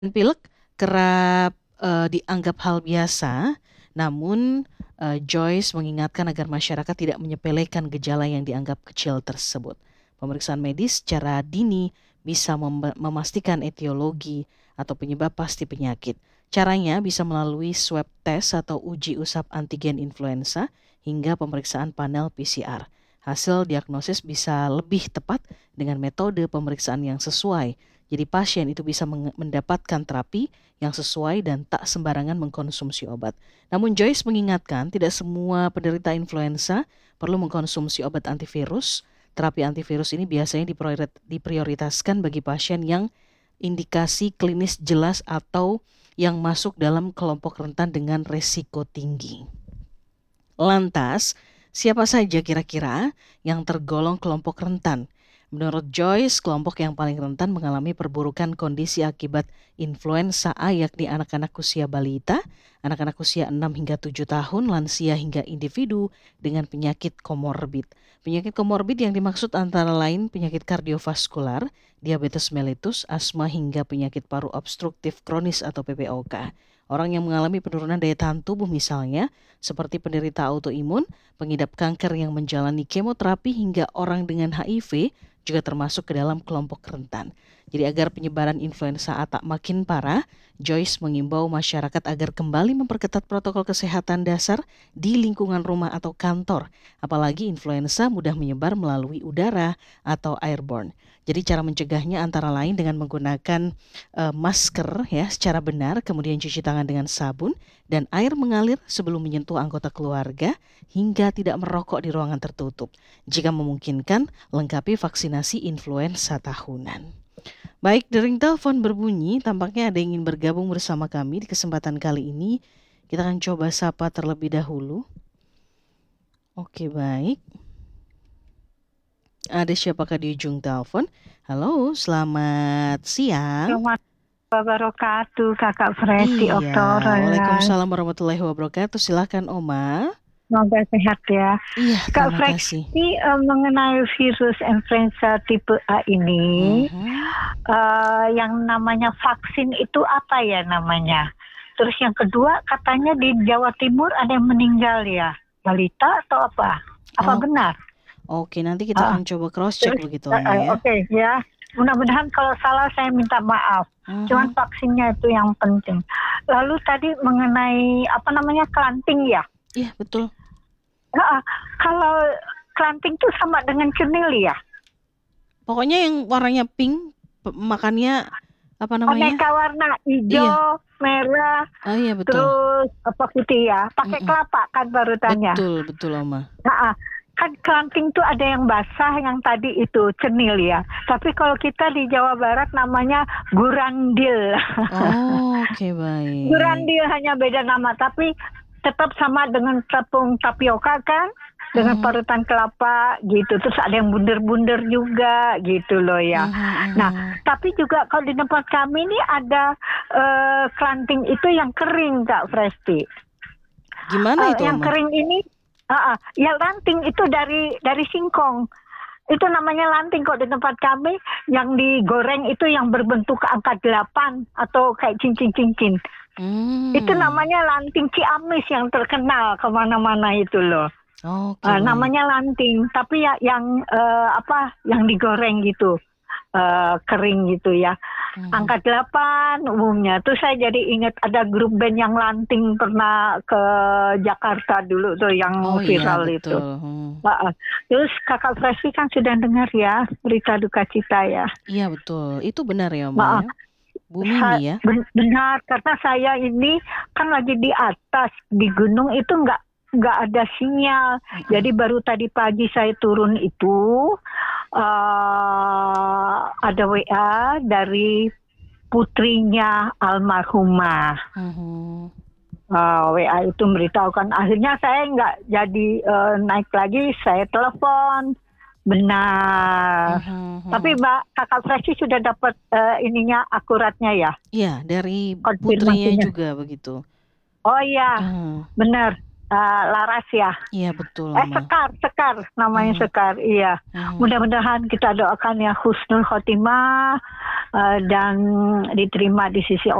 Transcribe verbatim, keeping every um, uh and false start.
Pilek kerap, eee, dianggap hal biasa, namun, eee, Joyce mengingatkan agar masyarakat tidak menyepelekan gejala yang dianggap kecil tersebut. Pemeriksaan medis secara dini bisa memba memastikan etiologi atau penyebab pasti penyakit. Caranya bisa melalui swab test atau uji usap antigen influenza hingga pemeriksaan panel P C R. Hasil diagnosis bisa lebih tepat dengan metode pemeriksaan yang sesuai. Jadi pasien itu bisa menge- mendapatkan terapi yang sesuai dan tak sembarangan mengkonsumsi obat. Namun Joyce mengingatkan tidak semua penderita influenza perlu mengkonsumsi obat antivirus. Terapi antivirus ini biasanya dipriorit- diprioritaskan bagi pasien yang indikasi klinis jelas atau yang masuk dalam kelompok rentan dengan resiko tinggi. Lantas, siapa saja kira-kira yang tergolong kelompok rentan? Menurut Joyce, kelompok yang paling rentan mengalami perburukan kondisi akibat influenza A yakni anak-anak usia balita, anak-anak usia enam hingga tujuh tahun, lansia hingga individu dengan penyakit komorbid. Penyakit komorbid yang dimaksud antara lain penyakit kardiovaskular, diabetes mellitus, asma hingga penyakit paru obstruktif kronis atau P P O K. Orang yang mengalami penurunan daya tahan tubuh misalnya, seperti penderita autoimun, pengidap kanker yang menjalani kemoterapi hingga orang dengan H I V juga termasuk ke dalam kelompok rentan. Jadi agar penyebaran influenza A tak makin parah, Joyce mengimbau masyarakat agar kembali memperketat protokol kesehatan dasar di lingkungan rumah atau kantor. Apalagi influenza mudah menyebar melalui udara atau airborne. Jadi cara mencegahnya antara lain dengan menggunakan uh, masker ya secara benar, kemudian cuci tangan dengan sabun dan air mengalir sebelum menyentuh anggota keluarga hingga tidak merokok di ruangan tertutup. Jika memungkinkan, lengkapi vaksinasi influenza tahunan. Baik, dering telepon berbunyi, tampaknya ada yang ingin bergabung bersama kami di kesempatan kali ini. Kita akan coba sapa terlebih dahulu. Oke, baik. Ada siapakah di ujung telepon? Halo, selamat siang. Selamat wabarakatuh, Kakak Preti Iya, Oktober. Waalaikumsalam warahmatullahi wabarakatuh. Silakan Oma. Semoga sehat ya. Iya, Kak terima kasih. Preti, eh, mengenai virus influenza tipe A ini, Mhm. eh, yang namanya vaksin itu apa ya namanya? Terus yang kedua, katanya di Jawa Timur ada yang meninggal ya, balita atau apa? Apa Oh, benar? oke, nanti kita Ah, akan coba cross check terus, begitu, eh, Oma eh, ya. oke ya. Mudah-mudahan kalau salah saya minta maaf. Cuman Mhm. vaksinnya itu yang penting. Lalu tadi mengenai apa namanya kelanting ya. Iya, betul. Nah, kalau kelanting itu sama dengan cemil ya. Pokoknya yang warnanya pink, pe- makannya apa namanya? Aneka warna Iya. hijau, merah, Oh iya betul. terus apa putih ya. Pakai Mm-mm. kelapa kan barutannya. Betul, betul Oma. Nah, kan kelanting tuh ada yang basah, yang tadi itu cenil ya. Tapi kalau kita di Jawa Barat namanya gurandil. Oh, oke baik. Gurandil hanya beda nama, tapi tetap sama dengan tepung tapioka kan, dengan Mhm, parutan kelapa gitu. Terus ada yang bunder-bunder juga gitu loh ya. mhm, Nah, mhm. tapi juga kalau di tempat kami ini ada uh, kelanting itu yang kering Kak Presti. Gimana Uh, itu yang Oma? kering ini, uh, uh, ya lanting itu dari dari singkong. Itu namanya lanting kok di tempat kami. Yang digoreng itu yang berbentuk angka delapan atau kayak cincin-cincin. Itu Hmm. namanya lanting Ciamis yang terkenal kemana-mana itu loh. Oke Uh, baik. namanya lanting, tapi ya yang uh, apa yang digoreng gitu, uh, kering gitu ya. Mhm. Angka delapan umumnya. Terus saya jadi ingat ada grup band yang lanting pernah ke Jakarta dulu tuh yang Oh iya viral itu. betul. Hmm. Uh, terus Kakak Presi kan sudah dengar ya berita duka cita ya. Iya betul. Itu benar ya Oma Uh, ya. Bu Mimi ya. Benar, karena saya ini kan lagi di atas di gunung itu nggak nggak ada sinyal. Mhm. Jadi baru tadi pagi saya turun itu uh, ada W A dari putrinya almarhumah. Mhm. Uh, W A itu memberitahukan. Akhirnya saya nggak jadi uh, naik lagi. Saya telepon. Benar. Mhm, Tapi mhm. Mbak Kakak Freshi sudah dapat uh, ininya akuratnya ya, Iya, dari putrinya konfirmasinya. juga begitu. Oh iya, Ah. benar. uh, laras ya. Iya betul, Eh Ma. sekar, sekar namanya Mhm. sekar. Iya. Mhm. Mudah-mudahan kita doakan ya husnul khotimah uh, dan diterima di sisi